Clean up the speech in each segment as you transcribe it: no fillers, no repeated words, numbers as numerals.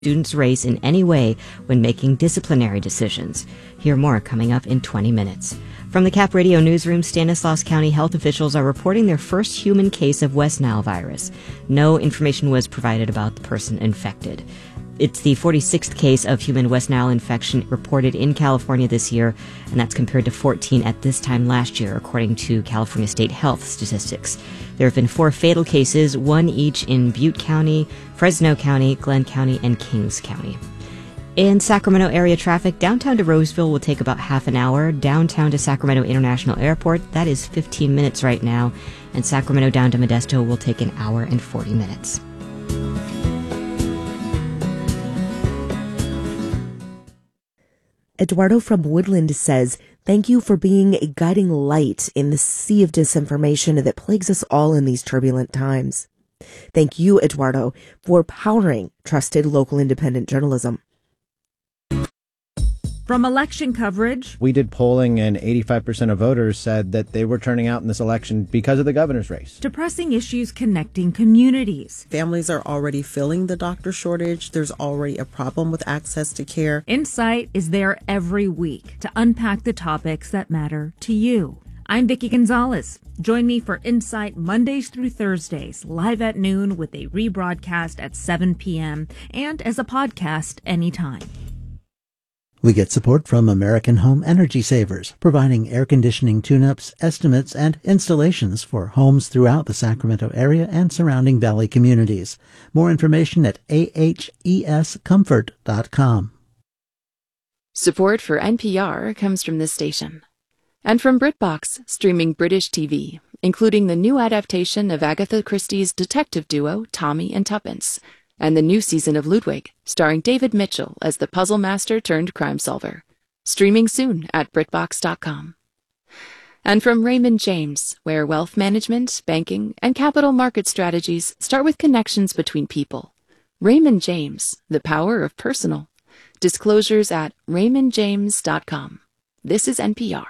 students' race in any way when making disciplinary decisions. Hear more coming up in 20 minutes. From the Cap Radio newsroom, Stanislaus County health officials are reporting their first human case of West Nile virus. No information was provided about the person infected. It's the 46th case of human West Nile infection reported in California this year, and that's compared to 14 at this time last year, according to California State Health statistics. There have been 4 fatal cases, 1 each in Butte County, Fresno County, Glenn County, and Kings County. In Sacramento area traffic, downtown to Roseville will take about half an hour. Downtown to Sacramento International Airport, that is 15 minutes right now. And Sacramento down to Modesto will take an hour and 40 minutes. Eduardo from Woodland says, "Thank you for being a guiding light in the sea of disinformation that plagues us all in these turbulent times." Thank you, Eduardo, for powering trusted local independent journalism. From election coverage, we did polling and 85% of voters said that they were turning out in this election because of the governor's race. to pressing issues connecting communities. Families are already feeling the doctor shortage. There's already a problem with access to care. Insight is there every week to unpack the topics that matter to you. I'm Vicki Gonzalez. Join me for Insight Mondays through Thursdays, live at noon with a rebroadcast at 7 p.m. and as a podcast anytime. We get support from American Home Energy Savers, providing air conditioning tune-ups, estimates, and installations for homes throughout the Sacramento area and surrounding valley communities. More information at ahescomfort.com. Support for NPR comes from this station. And from BritBox, streaming British TV, including the new adaptation of Agatha Christie's detective duo Tommy and Tuppence, and the new season of Ludwig, starring David Mitchell as the puzzle master turned crime solver. Streaming soon at BritBox.com. And from Raymond James, where wealth management, banking, and capital market strategies start with connections between people. Raymond James, the power of personal. Disclosures at RaymondJames.com. This is NPR.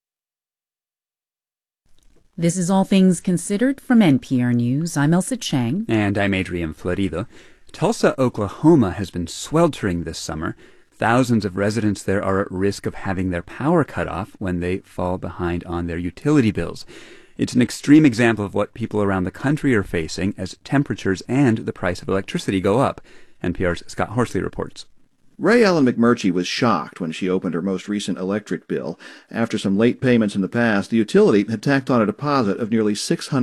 This is All Things Considered from NPR News. I'm Elsa Chang. And I'm Adrian Florido. Tulsa, Oklahoma has been sweltering this summer. Thousands of residents there are at risk of having their power cut off when they fall behind on their utility bills. It's an extreme example of what people around the country are facing as temperatures and the price of electricity go up. NPR's Scott Horsley reports. Ray Ellen McMurtry was shocked when she opened her most recent electric bill. After some late payments in the past, the utility had tacked on a deposit of nearly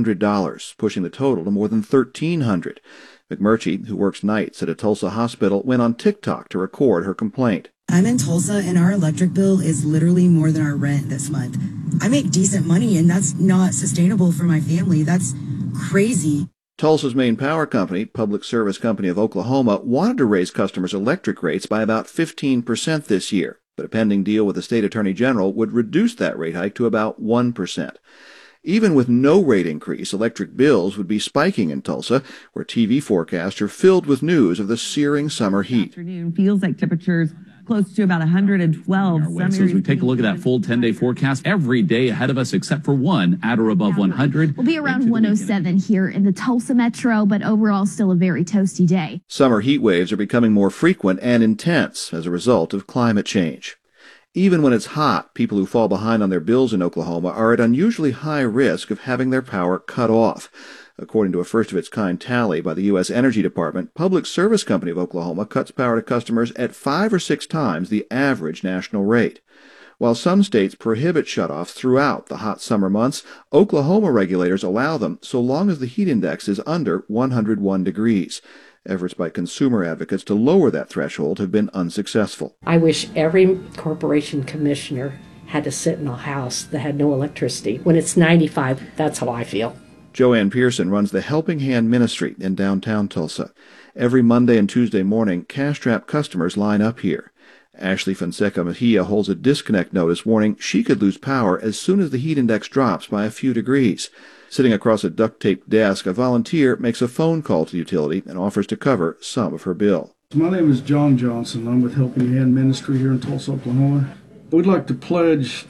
$600, pushing the total to more than $1,300. McMurtry, who works nights at a Tulsa hospital, went on TikTok to record her complaint. I'm in Tulsa, and our electric bill is literally more than our rent this month. I make decent money, and that's not sustainable for my family. That's crazy. Tulsa's main power company, Public Service Company of Oklahoma, wanted to raise customers' electric rates by about 15% this year, but a pending deal with the state attorney general would reduce that rate hike to about 1%. Even with no rate increase, electric bills would be spiking in Tulsa, where TV forecasts are filled with news of the searing summer heat. Afternoon feels like temperatures close to about 112. So as we take a look at that full 10-day forecast, every day ahead of us except for one at or above 100. We'll be around 107 here in the Tulsa metro, but overall still a very toasty day. Summer heat waves are becoming more frequent and intense as a result of climate change. Even when it's hot, people who fall behind on their bills in Oklahoma are at unusually high risk of having their power cut off. According to a first-of-its-kind tally by the U.S. Energy Department, Public Service Company of Oklahoma cuts power to customers at 5 or 6 times the average national rate. While some states prohibit shutoffs throughout the hot summer months, Oklahoma regulators allow them so long as the heat index is under 101 degrees. Efforts by consumer advocates to lower that threshold have been unsuccessful. I wish every corporation commissioner had to sit in a house that had no electricity. When it's 95, that's how I feel. Joanne Pearson runs the Helping Hand Ministry in downtown Tulsa. Every Monday and Tuesday morning, cash-strapped customers line up here. Ashley Fonseca Mejia holds a disconnect notice warning she could lose power as soon as the heat index drops by a few degrees. Sitting across a duct-taped desk, a volunteer makes a phone call to the utility and offers to cover some of her bill. My name is John Johnson. I'm with Helping Hand Ministry here in Tulsa, Oklahoma. We'd like to pledge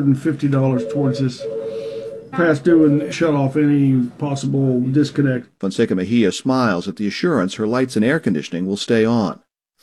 $350 towards this past due and shut off any possible disconnect. Fonseca Mejia smiles at the assurance her lights and air conditioning will stay on.